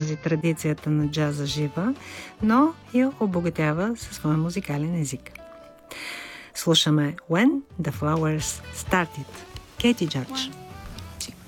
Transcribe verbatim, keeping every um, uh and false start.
запази традицията на джаза жива, но я обогатява със своя музикален език. Слушаме When the Flowers Started, Кейти Джордж.